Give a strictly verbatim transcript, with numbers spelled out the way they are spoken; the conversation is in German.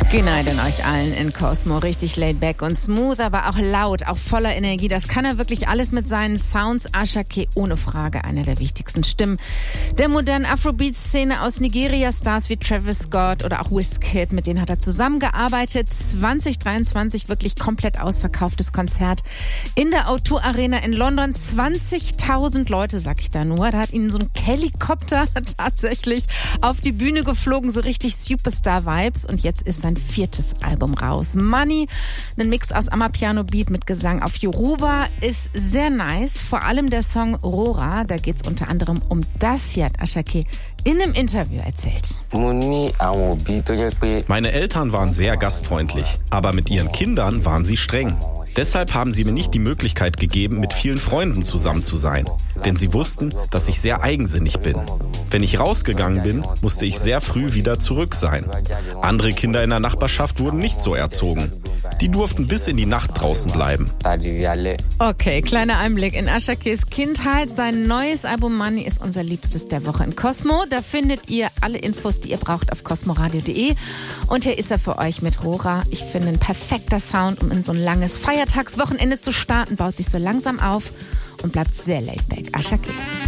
Geneiden euch allen in Cosmo. Richtig laid back und smooth, aber auch laut, auch voller Energie. Das kann er wirklich alles mit seinen Sounds. Asake, ohne Frage, eine der wichtigsten Stimmen der modernen Afrobeat-Szene aus Nigeria. Stars wie Travis Scott oder auch Wizkid, mit denen hat er zusammengearbeitet. zwanzig dreiundzwanzig wirklich komplett ausverkauftes Konzert in der O zwei Arena in London. zwanzigtausend Leute, sag ich da nur. Da hat ihn so ein Helikopter tatsächlich auf die Bühne geflogen, so richtig Superstar-Vibes. Und jetzt ist sein viertes Album raus. Money, ein Mix aus Amapiano-Beat mit Gesang auf Yoruba, ist sehr nice. Vor allem der Song Rora, da geht's unter anderem um das hier, hat Asake in einem Interview erzählt. Meine Eltern waren sehr gastfreundlich, aber mit ihren Kindern waren sie streng. Deshalb haben sie mir nicht die Möglichkeit gegeben, mit vielen Freunden zusammen zu sein. Denn sie wussten, dass ich sehr eigensinnig bin. Wenn ich rausgegangen bin, musste ich sehr früh wieder zurück sein. Andere Kinder in der Nachbarschaft wurden nicht so erzogen. Die durften bis in die Nacht draußen bleiben. Okay, kleiner Einblick in Asakes Kindheit. Sein neues Album Money ist unser Liebstes der Woche in Cosmo. Da findet ihr alle Infos, die ihr braucht, auf cosmoradio punkt de. Und hier ist er für euch mit Rora. Ich finde, ein perfekter Sound, um in so ein langes Feiertagswochenende zu starten. Baut sich so langsam auf und bleibt sehr laid back. Asake.